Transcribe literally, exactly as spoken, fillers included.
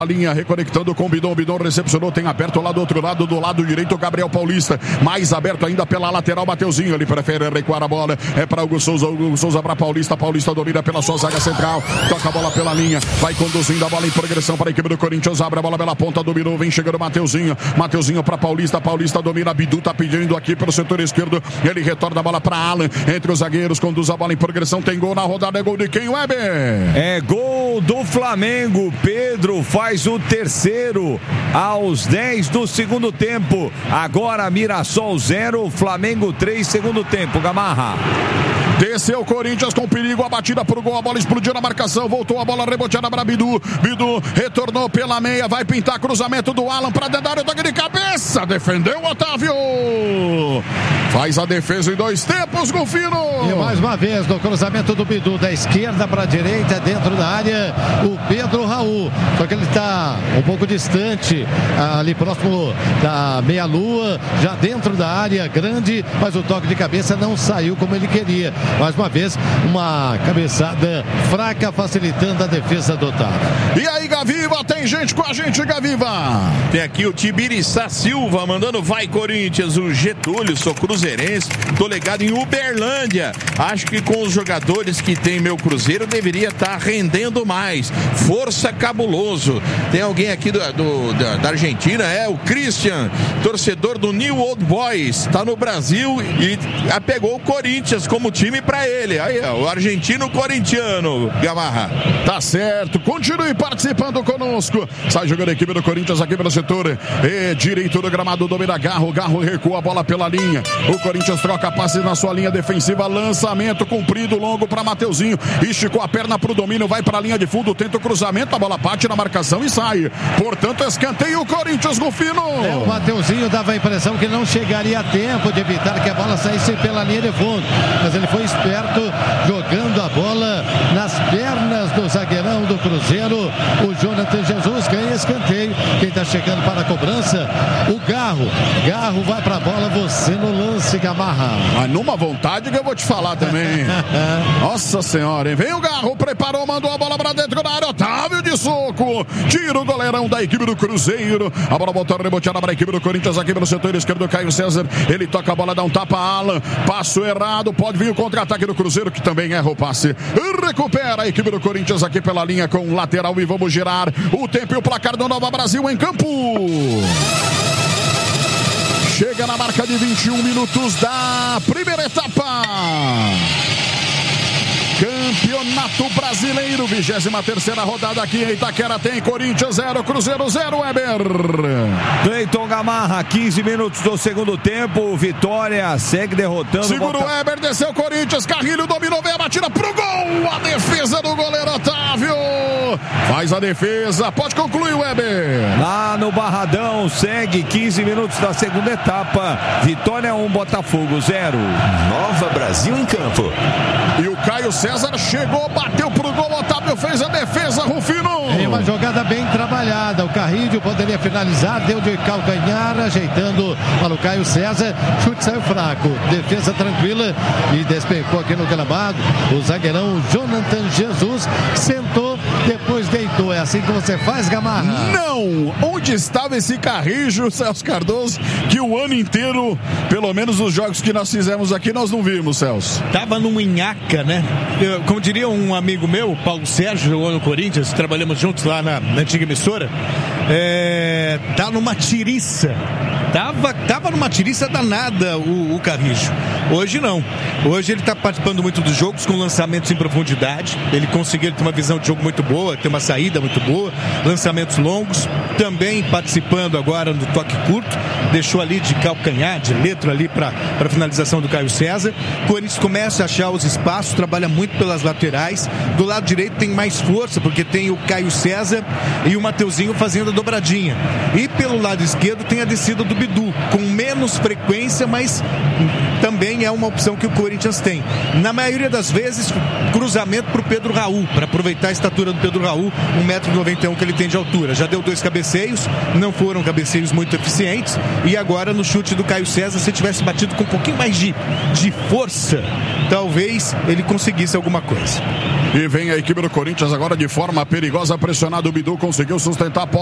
linha, reconectando com o Bidon, Bidon recepcionou, tem aberto lá do outro lado, do lado direito, Gabriel Paulista, mais aberto ainda pela lateral, Mateuzinho, ele prefere recuar a bola, é para Hugo Souza, Hugo Souza para Paulista, Paulista domina pela sua zaga central, toca a bola pela linha, vai conduzindo a bola em progressão para a equipe do Corinthians, abre a bola pela ponta, dominou, vem chegando Mateuzinho, Mateuzinho para Paulista, Paulista domina, Bidu tá pedindo aqui pelo setor esquerdo, ele retorna a bola para Alan, entre os zagueiros, conduz a bola em progressão, tem gol na rodada, é gol de quem, Weber? É gol do Flamengo, Pedro faz Faz o terceiro aos dez do segundo tempo. Agora Mirassol zero, Flamengo três, segundo tempo. Gamarra. Desceu o Corinthians com perigo, a batida pro gol, a bola explodiu na marcação, voltou a bola reboteada para Bidu, Bidu retornou pela meia, vai pintar cruzamento do Alan para dentro da área, toque de cabeça, defendeu o Otávio, faz a defesa em dois tempos, Golfino. E mais uma vez no cruzamento do Bidu, da esquerda para a direita, dentro da área, o Pedro Raul, só que ele está um pouco distante, ali próximo da meia-lua, já dentro da área grande, mas o toque de cabeça não saiu como ele queria. Mais uma vez, uma cabeçada fraca, facilitando a defesa do Otávio. E aí, Gaviva, tem gente com a gente, Gaviva. Tem aqui o Tibiriçá Silva, mandando vai Corinthians, o Getúlio, sou cruzeirense, tô ligado em Uberlândia. Acho que com os jogadores que tem meu Cruzeiro, deveria estar tá rendendo mais. Força cabuloso. Tem alguém aqui do, do, da, da Argentina, é o Christian, torcedor do New Old Boys, tá no Brasil e pegou o Corinthians como time pra ele. Aí, ó, o argentino corintiano, Gamarra. Tá certo, continue participando conosco. Sai jogando a equipe do Corinthians aqui pelo setor e direito do gramado, domina Garro, Garro recua a bola pela linha. O Corinthians troca passes na sua linha defensiva, lançamento comprido, longo pra Mateuzinho, esticou a perna pro domínio, vai pra linha de fundo, tenta o cruzamento, a bola bate na marcação e sai. Portanto, escanteio o Corinthians, Golfino. É, o Mateuzinho dava a impressão que não chegaria a tempo de evitar que a bola saísse pela linha de fundo, mas ele foi esperto, jogando a bola nas pernas do zagueirão do Cruzeiro, o Jonathan Jesus, ganha escanteio. Quem está chegando para a cobrança, o Garro. Garro vai para a bola, você no lance, Gamarra. Mas numa vontade que eu vou te falar também. Nossa senhora, hein? Vem o Garro, preparou, mandou a bola para dentro da área, Otávio de soco, tira o goleirão da equipe do Cruzeiro, a bola voltou a rebotear para a equipe do Corinthians aqui pelo setor esquerdo, Caio César, ele toca a bola, dá um tapa, Alan, passo errado, pode vir o contra-ataque do Cruzeiro, que também erra o passe, recupera a equipe do Corinthians aqui pela linha com o lateral e vamos girar o tempo e o placar do Nova Brasil em campo. Chega na marca de vinte e um minutos da primeira etapa. Campeonato Brasileiro, vigésima terceira rodada aqui em Itaquera, tem Corinthians zero, Cruzeiro zero, Weber. Cleiton Gamarra, quinze minutos do segundo tempo, Vitória segue derrotando. Segura o Weber, desceu Corinthians, Carrilho dominou, vem a batida pro gol, a defesa do goleiro Otávio, faz a defesa, pode concluir, Weber. Lá no Barradão, segue quinze minutos da segunda etapa, Vitória um, Botafogo zero. Nova Brasil em campo. E o Caio César chegou, bateu pro gol, Otávio fez a defesa, Rufino. É uma jogada bem trabalhada, o Carrilho poderia finalizar, deu de calcanhar, ajeitando para o Caio César, chute saiu fraco, defesa tranquila e despencou aqui no gramado, o zagueirão Jonathan Jesus sentou, depois deitou, é assim que você faz, Gamarra? Não, onde estava esse Carrilho, Celso Cardoso, que o ano inteiro, pelo menos os jogos que nós fizemos aqui, nós não vimos, Celso. Tava num Inhaca, né? Eu, como diria um amigo meu, Paulo Sérgio, jogou no Corinthians, trabalhamos juntos lá na, na antiga emissora, é, tá numa tiriça. Tava, tava numa tiriça danada o, o Carrijo. Hoje não. Hoje ele está participando muito dos jogos com lançamentos em profundidade. Ele conseguiu ter uma visão de jogo muito boa, ter uma saída muito boa, lançamentos longos. Também participando agora no toque curto. Deixou ali de calcanhar, de letra ali para a finalização do Caio César. O Corinthians começa a achar os espaços, trabalha muito pelas laterais. Do lado direito tem mais força, porque tem o Caio César e o Mateuzinho fazendo a dobradinha. E pelo lado esquerdo tem a descida do Bidu, com menos frequência, mas também é uma opção que o Corinthians tem. Na maioria das vezes, cruzamento para o Pedro Raul, para aproveitar a estatura do Pedro Raul, um metro e noventa e um que ele tem de altura. Já deu dois cabeceios, não foram cabeceios muito eficientes, E agora no chute do Caio César, se tivesse batido com um pouquinho mais de, de força, talvez ele conseguisse alguma coisa. E vem a equipe do Corinthians agora de forma perigosa, pressionado. O Bidu conseguiu sustentar a